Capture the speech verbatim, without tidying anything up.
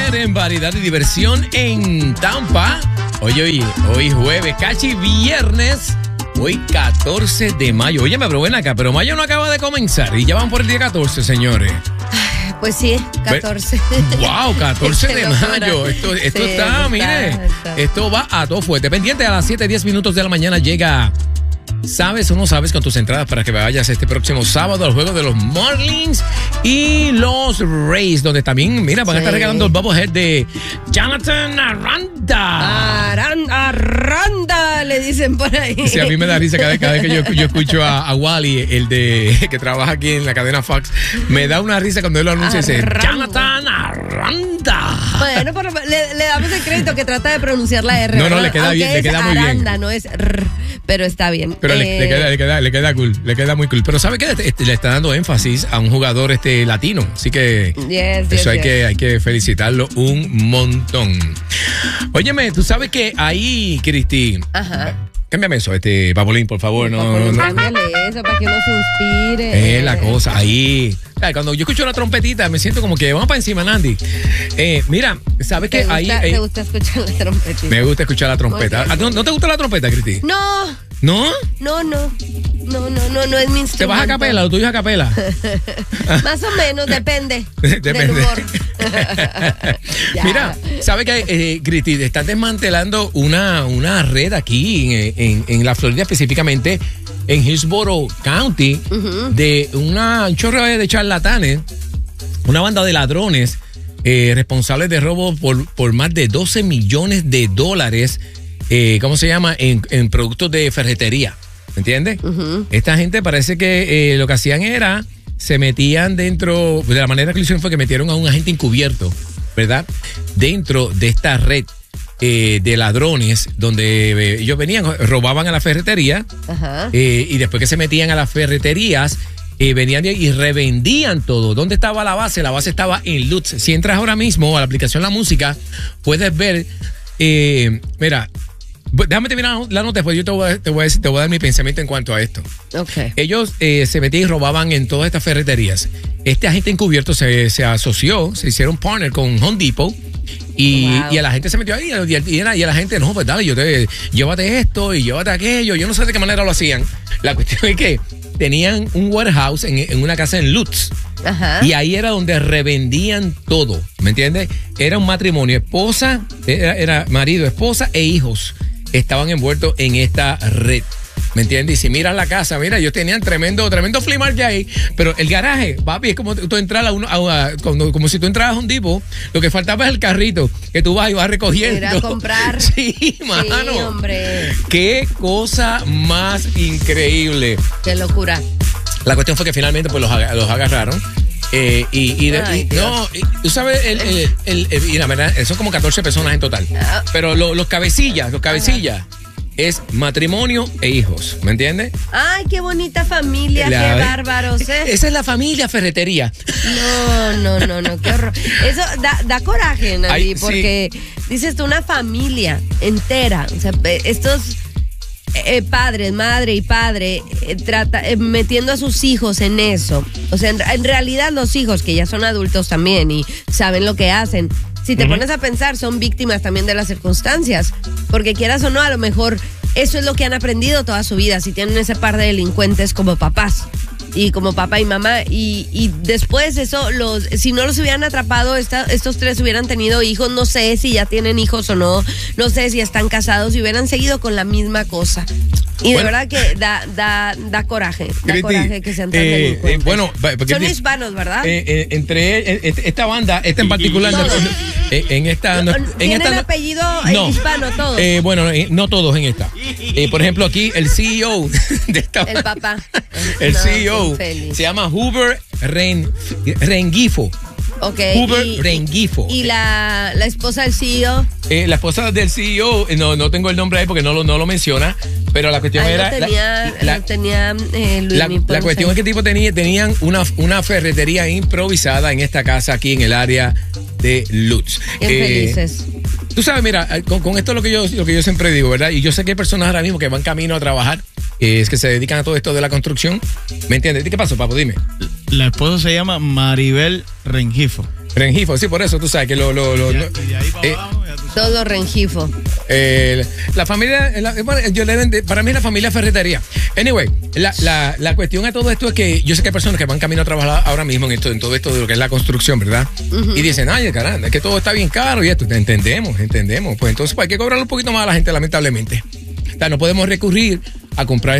líder en variedad y diversión en Tampa. Hoy, hoy, hoy jueves, casi viernes. Hoy catorce de mayo. Oye, me probé en acá, pero mayo no acaba de comenzar y ya van por el día catorce, señores. Pues sí, catorce. Wow, catorce de mayo. Esto, esto Sí, está, está, mire, está. esto va a todo fuerte. Pendiente, a las siete diez minutos de la mañana llega ¿Sabes o no sabes? Con tus entradas para que vayas este próximo sábado al juego de los Marlins y los Rays, donde también, mira, van a estar Sí. regalando el bobblehead de Jonathan Aranda. Aranda, Aranda, le dicen por ahí. Sí, a mí me da risa cada, cada vez que yo, yo escucho a, a Wally, el de que trabaja aquí en la cadena Fox. Me da una risa cuando él lo anuncia y dice Aranda. Jonathan Aranda. Bueno, por lo menos le, le damos el crédito que trata de pronunciar la R. No, no, ¿verdad? le queda Aunque bien, le es queda muy bien. Aranda, no es R, pero está bien. Pero le, Eh, le queda, le, queda, le queda cool, le queda muy cool. Pero ¿sabe qué? Este, le está dando énfasis a un jugador este latino. Así que Yes, yes, eso hay, yes. que, hay que felicitarlo un montón. Óyeme, tú sabes que ahí, Cristi. Ajá. Cámbiame eso, este, Papolin, por favor. No, no, no. Cámbiale eso para que uno se inspire. Es la cosa, ahí. Ay, cuando yo escucho una trompetita, me siento como que vamos para encima, Nandi. Eh, mira, ¿sabes ¿Te que gusta, ahí. ¿Te eh, gusta escuchar la trompetita? me gusta escuchar la trompeta. Ok. ¿Ah, ¿No, no te gusta la trompeta, Cristi? No, ¿No? no, no. No, no, no, no es mi instrumento. ¿Te vas a capela? ¿Lo tuyo es a capela? Más o menos, depende. Depende. Del humor. Ya. Mira, ¿sabe que, eh, Cristi, están desmantelando una, una red aquí en, en- en la Florida, específicamente en Hillsborough County, de una, un chorro de charlatanes, una banda de ladrones eh, responsables de robo por, por más de doce millones de dólares, eh, ¿cómo se llama? En, en productos de ferretería. ¿Me entiendes? Esta gente parece que eh, lo que hacían era, se metían dentro, de la manera que lo hicieron fue que metieron a un agente encubierto, ¿verdad? Dentro de esta red eh, de ladrones, donde eh, ellos venían, robaban a la ferretería, Ajá. eh, y después que se metían a las ferreterías, eh, venían de- y revendían todo. ¿Dónde estaba la base? La base estaba en Lutz. Si entras ahora mismo a la aplicación La Música, puedes ver, eh, mira, déjame terminar la nota, después yo te voy, a, te, voy a decir- te voy a dar mi pensamiento en cuanto a esto. Ok. Ellos eh, se metían y robaban en todas estas ferreterías. Este agente encubierto se, se asoció, se hicieron partner con Home Depot. Y, Wow. y a la gente se metió ahí y, y, era- y a la gente, no, pues dale, yo te, llévate esto y llévate aquello. Yo no sé de qué manera lo hacían. La cuestión es que tenían un warehouse en, en una casa en Lutz. Ajá. Y ahí era donde revendían todo, ¿me entiendes? Era un matrimonio, esposa, era, era marido, esposa e hijos estaban envueltos en esta red. ¿Me entiendes? Y si miras la casa, mira, ellos tenían tremendo, tremendo flea market ahí, pero el garaje, papi, es como tú entras a uno, a- a- como, como si tú entras a un tipo, lo que faltaba es el carrito, que tú vas y vas recogiendo. Ir a comprar. Sí, mano. Sí, hombre. Qué cosa más increíble. Qué locura. La cuestión fue que finalmente pues los, aga- los agarraron. eh, y, y de- Ay, y- Dios. no, y tú sabes, el, el- el- el- y la verdad, son como catorce personas en total. Ah. Pero lo- los cabecillas, los cabecillas es matrimonio e hijos, ¿me entiendes? Ay, qué bonita familia, La- qué bárbaros, ¿eh? Esa es la familia ferretería. No, no, no, no, qué horror. Eso da, da coraje, Nandi, Ay, sí. porque dices tú, una familia entera, o sea, eh, estos eh, padres, madre y padre, eh, trata, eh, metiendo a sus hijos en eso. O sea, en, en realidad los hijos, que ya son adultos también y saben lo que hacen, si te Ujú. pones a pensar, son víctimas también de las circunstancias, porque quieras o no, a lo mejor eso es lo que han aprendido toda su vida, si tienen ese par de delincuentes como papás. Y como papá y mamá, y, y después eso, los si no los hubieran atrapado, esta- estos tres hubieran tenido hijos, no sé si ya tienen hijos o no, no sé si están casados y hubieran seguido con la misma cosa. Y Bueno. de verdad que da, da, da coraje, da Cristi, coraje que sean tan eh, delincuentes. eh, bueno, va- porque son di- hispanos, ¿verdad? Eh, eh, entre eh, eh, esta banda, esta en particular, no, Todos. no, eh, en esta, no, en ¿Tienen esta no- apellido eh, no. hispano todos? Eh, bueno, eh, no todos en esta. Eh, por ejemplo, aquí el C E O de esta El papá. el No, C E O qué feliz. se llama Hoover Ren- Rengifo. Ok, Hoover y- Rengifo. Y la, la esposa del C E O. Eh, la esposa del C E O, eh, no, no tengo el nombre ahí porque no lo, no lo menciona, pero la cuestión Ahí era... lo la- tenía, la- lo tenía eh, Luis La, Mi la Ponce. cuestión es que tipo tenía, tenían una, una ferretería improvisada en esta casa aquí en el área de Lutz. Bien Eh, felices. Tú sabes, mira, con, con esto es lo que yo lo que yo siempre digo, ¿verdad? Y yo sé que hay personas ahora mismo que van camino a trabajar, eh, es que se dedican a todo esto de la construcción. ¿Me entiendes? ¿Qué pasó, papo? Dime. La esposa se llama Maribel Rengifo. Rengifo, sí, por eso tú sabes que lo... lo, lo no, eh, todo Rengifo. Eh, la familia, la, bueno, yo le, para mí la familia ferretería. Anyway, la, la, la cuestión a todo esto es que yo sé que hay personas que van camino a trabajar ahora mismo en esto, en todo esto de lo que es la construcción, ¿verdad? Uh-huh. Y dicen, ay, caramba, es que todo está bien caro y esto. Entendemos, entendemos. Pues entonces pues, hay que cobrarle un poquito más a la gente, lamentablemente. O sea, no podemos recurrir a comprar